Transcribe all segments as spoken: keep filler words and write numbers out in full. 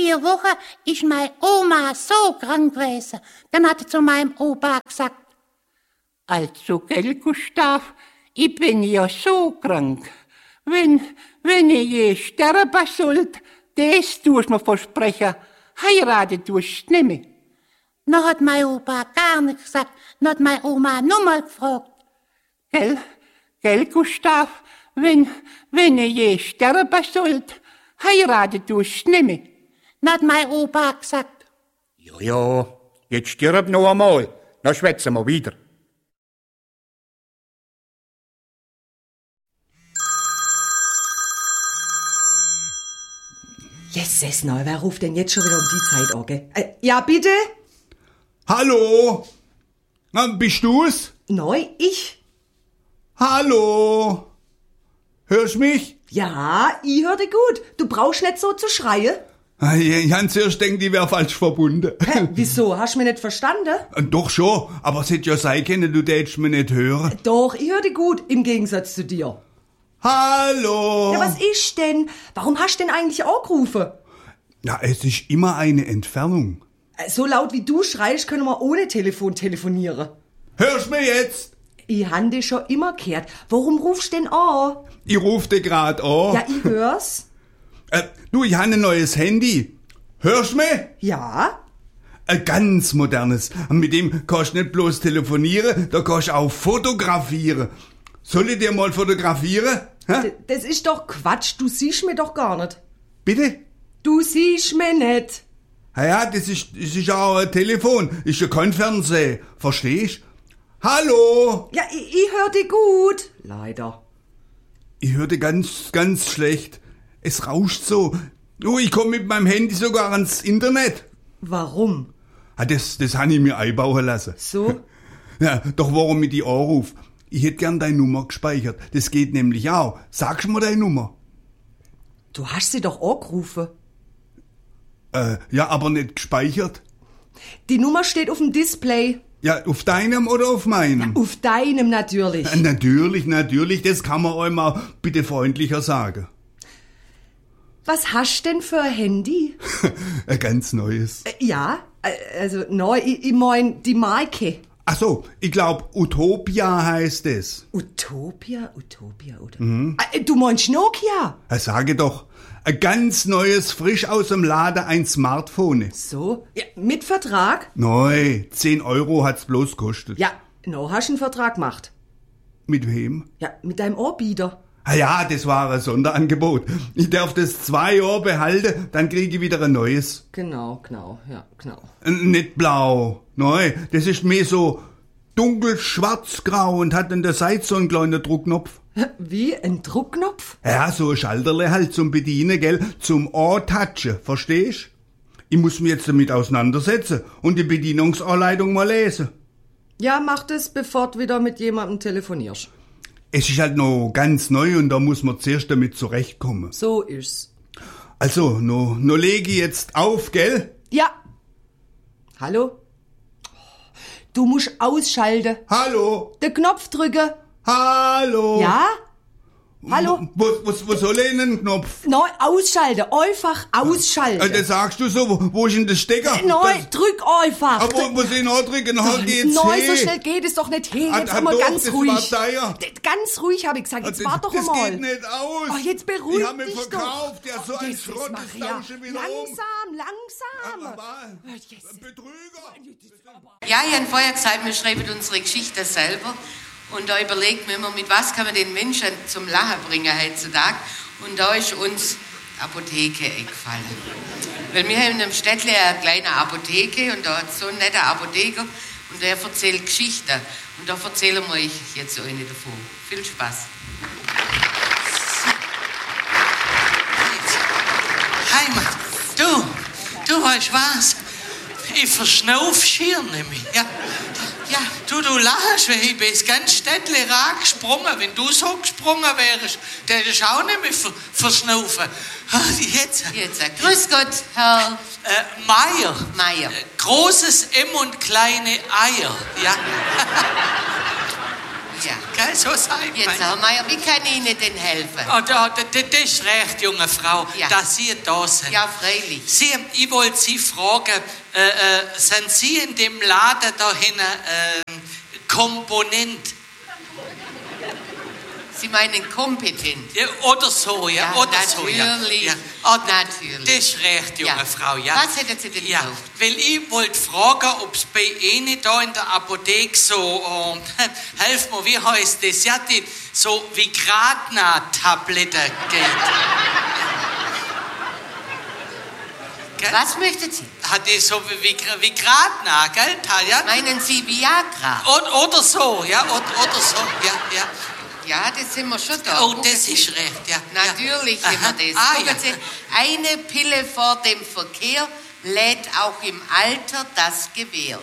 vier Wochen ist meine Oma so krank gewesen. Dann hat er zu meinem Opa gesagt, also, gell, Gustav, ich bin ja so krank. Wenn, wenn ich je sterben sollte, das tust mir versprechen, heiraten tust du nicht mehr. Dann hat mein Opa gar nichts gesagt. Dann hat meine Oma nochmal gefragt. Gell, gell, Gustav, wenn, wenn ich je sterben sollte, heiraten tust du nicht mehr. Dann hat mein Opa gesagt. Ja, ja, jetzt stirb noch einmal, dann schwätzen wir wieder. Jesus, na, wer ruft denn jetzt schon wieder um die Zeit an, gell? Äh, ja, bitte? Hallo? Na, bist du's? Nein, ich. Hallo? Hörst mich? Ja, ich höre dich gut. Du brauchst nicht so zu schreien. Ich han zuerst gedacht, ich wär falsch verbunden. Hä, wieso? Hast du mich nicht verstanden? Doch schon, aber es hätte ja sein können, du tätst mich nicht hören. Doch, ich höre dich gut, im Gegensatz zu dir. Hallo? Ja, was ist denn? Warum hast du denn eigentlich angerufen? Ja, es ist immer eine Entfernung. So laut wie du schreist, können wir ohne Telefon telefonieren. Hörst du mich jetzt? Ich han dich schon immer gehört. Warum rufst du denn an? Ich ruf dich grad an. Ja, ich hör's. Äh, du, ich habe ein neues Handy. Hörst du mich? Ja. Ein ganz modernes. Mit dem kannst du nicht bloß telefonieren, da kannst du auch fotografieren. Soll ich dir mal fotografieren? D- das ist doch Quatsch, du siehst mich doch gar nicht. Bitte? Du siehst mich nicht. Ja, ja, das ist, das ist auch ein Telefon, ist ja kein Fernsehen. Verstehst? Hallo? Ja, ich, ich hör dich gut. Leider. Ich höre dich ganz, ganz schlecht. Es rauscht so. Du, ich komme mit meinem Handy sogar ans Internet. Warum? Ah, das, das habe ich mir einbauen lassen. So? Ja, doch warum ich die anruf? Ich hätte gern deine Nummer gespeichert. Das geht nämlich auch. Sagst du mir deine Nummer? Du hast sie doch angerufen. Äh, ja, aber nicht gespeichert. Die Nummer steht auf dem Display. Ja, auf deinem oder auf meinem? Auf deinem natürlich. Äh, natürlich, natürlich. Das kann man euch mal bitte freundlicher sagen. Was hast denn für ein Handy? Ein ganz neues. Äh, ja, äh, also neu, ich, ich mein die Marke. Ach so, ich glaub, Utopia heißt es. Utopia, Utopia, oder? Mhm. Äh, du meinst Nokia? Ja, sage doch. Ein ganz neues, frisch aus dem Laden, ein Smartphone. So? Ja, mit Vertrag? Neu, zehn Euro hat's bloß gekostet. Ja, no, hast du einen Vertrag gemacht? Mit wem? Ja, mit deinem Anbieter. Ah ja, das war ein Sonderangebot. Ich darf das zwei Jahre behalten, dann kriege ich wieder ein neues. Genau, genau, ja, genau. Äh, Nicht blau, neu. Das ist mehr so dunkel schwarz-grau und hat an der Seite so einen kleinen Druckknopf. Wie? Ein Druckknopf? Ja, so ein Schalterle halt zum Bedienen, gell? Zum Antatschen, verstehst? Ich muss mich jetzt damit auseinandersetzen und die Bedienungsanleitung mal lesen. Ja, mach das, bevor du wieder mit jemandem telefonierst. Es ist halt noch ganz neu und da muss man zuerst damit zurechtkommen. So ist's. Also, no, no lege ich jetzt auf, gell? Ja. Hallo? Du musst ausschalten. Hallo? Den Knopf drücken. Hallo? Ja? Hallo? Wo, wo, wo soll ich denn den Knopf? Nein, ausschalten. Einfach ausschalten. Äh, das sagst du so, wo, wo ist denn der Stecker? Nein, drück einfach. Aber wo, wo soll ich noch drücken? Dann geht's Nein, so hin. schnell geht es doch nicht hin. Ah, Jetzt ah, einmal doch, ganz das ruhig. war teuer. D- Ganz ruhig, habe ich gesagt. Jetzt Ah, wart doch das mal. geht nicht aus. Oh, jetzt beruhig Ich hab mich dich verkauft. doch. Ja, so Oh, ein Jesus Schrott, das Maria. tausche wieder um. Langsam, langsam. Aber, Oh, Jesus. Betrüger. Ja, ich habe vorher gesagt, wir schreiben unsere Geschichte selber. Und da überlegt man immer, mit was kann man den Menschen zum Lachen bringen heutzutage. Und da ist uns Apotheke eingefallen. Weil wir haben in einem Städtle eine kleine Apotheke und da hat so ein netter Apotheker und der erzählt Geschichten. Und da erzählen wir euch jetzt eine davon. Viel Spaß. Heimat, du, du weißt was? Ich verschnauf schier nämlich, ja. Ja, du, du lachst, weil ich bin das ganze Städtle rar gesprungen. Wenn du so gesprungen wärst, der hättest auch nicht mehr ver verschnaufen. Ah, jetzt. Jetzt, äh, grüß Gott, Herr Äh, Meier. Meier. Äh, großes M und kleine Eier, ja. Ja. Gell, so sagt Jetzt, man. Herr Meier, wie kann ich Ihnen denn helfen? Oh, da, da, das ist recht, junge Frau, Ja. dass Sie da sind. Ja, freilich. Sie, ich wollte Sie fragen, äh, äh, sind Sie in dem Laden da hinten äh, Komponent? Sie meinen kompetent? Ja, oder so, ja, Ja, oder natürlich. so, ja. ja. Ah, Natürlich. Das ist recht, junge Ja. Frau, ja. Was hätten Sie denn Ja, gebraucht? weil ich wollte fragen, ob es bei Ihnen da in der Apotheke so, äh, helf mir, wie heißt das, ja, die so Vigratna-Tabletten geht. Gell? Was möchten Sie? Hat die so wie Vig- Vigratna, gell, ja? Meinen Sie Viagra? Oder, oder so, ja, oder, oder so, ja, ja. Ja, das sind wir schon da. Oh, Gucken das Sie. ist recht, ja. Natürlich ja. sind wir das. Ah, Gucken ja. Sie, eine Pille vor dem Verkehr lädt auch im Alter das Gewehr.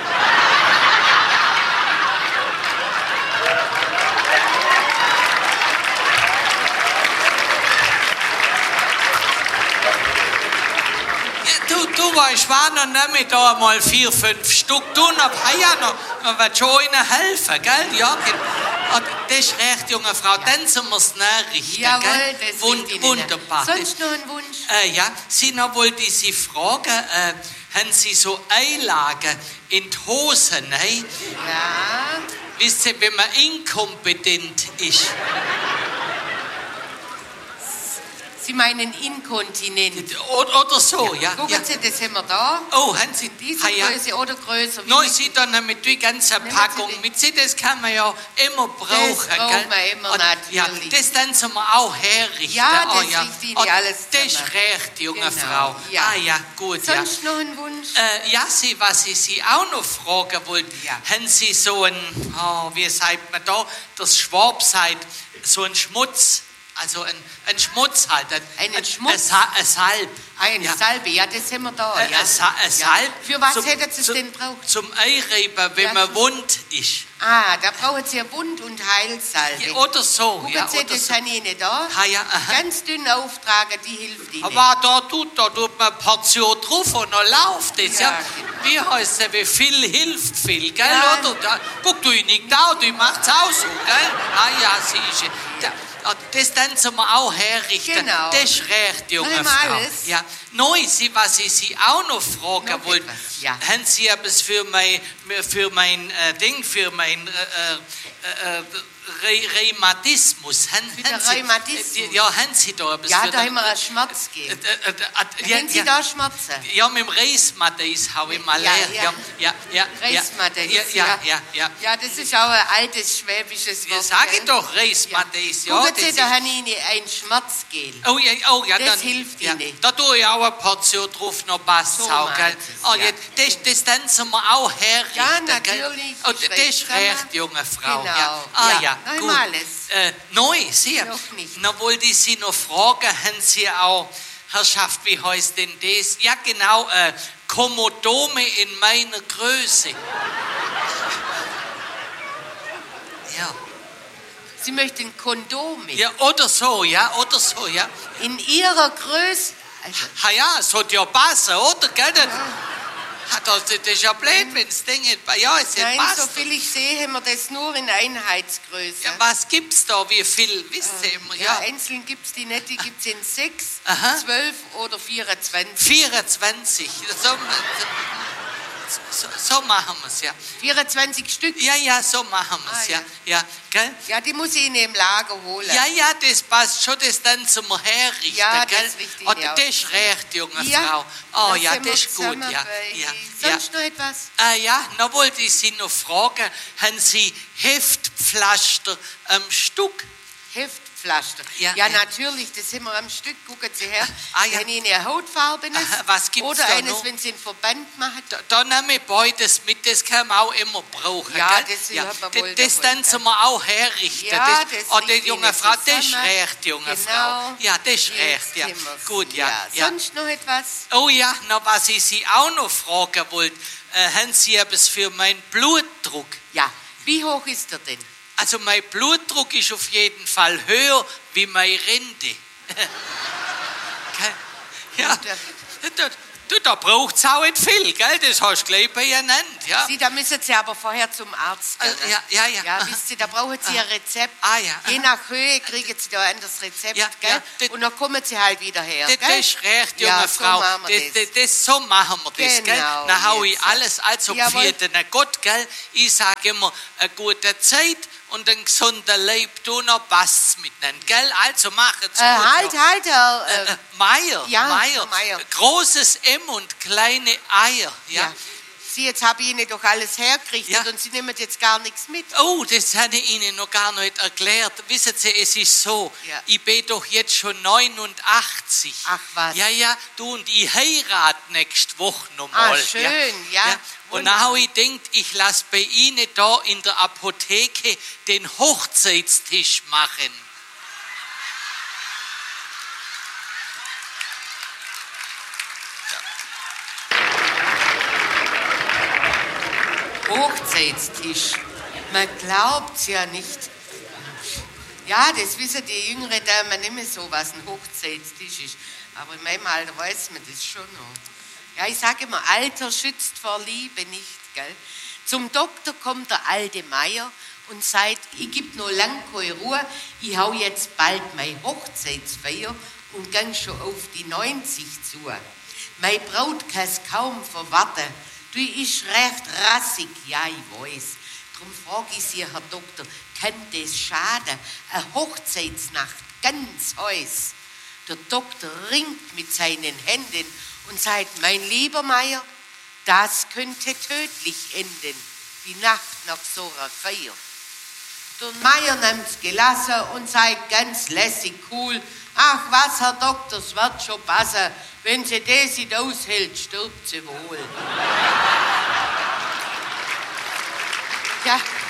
Ja, du, du weißt, war noch nicht mit da mal vier, fünf Stück. Du noch, ah ja, noch, noch wird schon ihnen helfen, gell? Ja, ge- ah, das ist recht, junge Frau. Dann sind wir es nachrichten, Jawohl, gell? das Wund, liegt Ihnen. Wunderbar. Sonst noch ein Wunsch? Äh, ja, Sie noch wollte ich Sie fragen, äh, haben Sie so Einlagen in die Hosen, ne? Ja. Wisst ihr, wenn man inkompetent ist, Sie meinen inkontinent. oder, oder so, ja. Gucken ja. Sie, das haben wir da. Oh, haben Sie Diese ah, ja. Größe oder größer. Wie Nein, mit- Sie dann mit die ganze Nehmen Sie Packung die- mit. Sie, das kann man ja immer brauchen, braucht gell? man immer, Und, ja, natürlich. das dann Sie mir auch herrichten. Ja, oh, das ja. richte ich Oh, Ihnen alles Das ist zusammen. recht, junge Genau, Frau. ja. Ah ja, gut, ja. Sonst noch ein Wunsch? Äh, ja, Sie, was ich Sie auch noch fragen wollte, Ja. haben Sie so ein, oh, wie sagt man da, das Schwab sagt, so ein Schmutz, also ein, ein Schmutz halt. Ein, Einen ein, Schmutz? Ein, Sa- ein Salb. Eine ja. Salbe, ja, das haben wir da. Ein, ja. ein, Sa- ein Ja. Salb. Für was zum- hätten Sie es zum- denn braucht? Zum Einreiben, wenn Ja, man zum- wund ist. Ah, da brauchen Sie ja Wund- und Heilsalbe. Ja, oder so. Gucken ja, Sie, oder das so. habe ich Ihnen da. Ah, ja, aha. Ganz dünn auftragen, die hilft Ihnen. Aber da tut, da tut man eine Portion drauf und dann läuft es. Ja. Ja, Wie heißt es, wie viel hilft viel, gell? Ja. Oder? Da, guck, du nicht da, du macht's auch so, gell? Ah ja, siehst du. Da, ah, das dann zum wir auch herrichten. Genau. Das ist recht, junge Haben wir Frau. alles? Ja. Neu, Sie, was ich Sie auch noch fragen Noch wollte, etwas, ja. haben Sie etwas für mein, für mein äh, Ding, für mein äh, äh, äh, Re Rheumatismus? Haben, Für den haben Sie- Rheumatismus? äh, Ja, haben Sie da etwas Ja, für da den- haben wir ein äh, Schmerzgel. äh, äh, äh, Haben Sie da Schmerzen? ja, mit dem Reismatis habe ich mal Ja, leer. ja. Ja, ja, ja. Reismatis, ja. Ja, ja, ja. Ja, das ist auch ein altes schwäbisches Ja, Wort. sag ich gell? doch, Reismatis. Ja, Gucken das Sie, ist- da habe ich Ihnen ein Schmerzgel. Oh ja, oh, ja, Das dann, hilft ja, Ihnen. Da tue ich auch eine Portion drauf, noch passt So auch, gell? meint es, Oh, ja. ja, das, das dann sind wir auch herrichten, Ja, gell? natürlich, Oh, ich das ist schreibe recht, zusammen. junge Frau. Genau, Ja. Ah, ja, ja, noch gut. einmal alles. Äh, neu, Sie. Noch nicht. Noch wollte ich Sie noch fragen, haben Sie auch, Herrschaft, wie heißt denn das? Ja, genau, äh, Komodome in meiner Größe. Ja. Sie möchten Kondome. Ja, oder so, ja, oder so, ja. In Ihrer Größe. Also, Ha ja, es hat ja passen, oder? Gell? Das, ha, das, das ist ja blöd, wenn das Ding nicht, ja, es nein, passt. so viel ich sehe, haben wir das nur in Einheitsgröße. Ja, was gibt's da, wie viel, wisst ihr immer, Ja, ja. einzeln gibt es die nicht, die gibt es in sechs, Aha. zwölf oder vierundzwanzig. vierundzwanzig, so, so, so machen wir es, ja. vierundzwanzig Stück. Ja, ja, so machen wir es, Ah, ja. ja. Gell? Ja, die muss ich Ihnen im Lager holen. Ja, ja, das passt schon, das dann zum Herrichten, Ja, das gell? richte ich Oh, Ihnen das ist recht, junge Ja, Frau. Oh da ja, sind wir das ist gut, zusammen ja. bei- ja, ja. Sonst noch etwas? Ah ja, noch wollte ich Sie noch fragen, haben Sie Heftpflaster am Stück? Heftpflaster. Ja, Ja, ja. natürlich, das haben wir am Stück. Gucken Sie her. Ah, ja. Wenn Ihnen ein hautfarbenes Aha, was gibt's oder da eines, noch? wenn Sie einen Verband machen. Da, da nehme ich beides mit, das kann man auch immer brauchen. Ja, gell? das hat man wohl Das, das davon, dann gell? zum wir auch herrichten. Ja, das, das oh, die liegt junge Ihnen Frau, das ist zusammen. recht, junge Genau. Frau. Ja, das ist Jetzt recht, ja. sind wir's. Gut, ja. ja. ja. Sonst noch etwas? Oh ja, noch was ich Sie auch noch fragen wollte. Äh, haben Sie etwas für meinen Blutdruck? Ja. Wie hoch ist er denn? Also mein Blutdruck ist auf jeden Fall höher wie meine Rente. Gell? Ja, da, Du, da braucht's auch nicht viel, gell? Das hast du gleich benannt, ja? Sie, da müssen Sie aber vorher zum Arzt gehen. Äh, ja, ja, ja. Ja, wisst ihr, da brauchen Sie ein Rezept. Ah, ja. Je nach Höhe kriegen Sie da ein anderes Rezept, Ja, gell? ja, das- Und dann kommen Sie halt wieder her, Das, gell? das ist recht, junge Ja, so Frau. machen wir das, das. das, das, so machen wir das, gell? Genau, Dann hau ich jetzt. alles, also Jawohl. für den Gott, gell? Ich sage immer, eine gute Zeit und ein gesunder Leib, du noch passt's miteinander, gell? Also machen's Äh, gut. halt, noch. halt, Herr... Äh, Äh, Meier, Ja, Meier. Meier. Großes M und kleine Eier, ja. ja. Sie, jetzt habe ich Ihnen doch alles hergerichtet Ja. und Sie nehmen jetzt gar nichts mit. Oh, das habe ich Ihnen noch gar nicht erklärt. Wissen Sie, es ist so, Ja. ich bin doch jetzt schon neunundachtzig. Ach, was. Ja, ja, du, und ich heirate nächste Woche noch Ah, mal. schön, ja. Und Wunderbar. dann habe ich gedacht, ich lasse bei Ihnen da in der Apotheke den Hochzeitstisch machen. Hochzeitstisch. Man glaubt's ja nicht. Ja, das wissen die jüngere Damen nicht mehr so, was ein Hochzeitstisch ist. Aber in meinem Alter weiß man das schon noch. Ja, ich sage immer, Alter schützt vor Liebe nicht, gell? Zum Doktor kommt der alte Meier und sagt, ich geb noch lang keine Ruhe, ich hau jetzt bald meine Hochzeitsfeier und gang schon auf die neunzig zu. Meine Braut kann's kaum verwarten. Du ist recht rassig, ja, ich weiß. Drum frag ich Sie, Herr Doktor, kann das schaden? Eine Hochzeitsnacht, ganz heiß. Der Doktor ringt mit seinen Händen und sagt, mein lieber Meier, das könnte tödlich enden, die Nacht nach so einer Feier. Der Meier nimmt's gelassen und sagt ganz lässig cool, ach was, Herr Doktor, es wird schon passen, wenn sie das nicht aushält, stirbt sie wohl. Ja,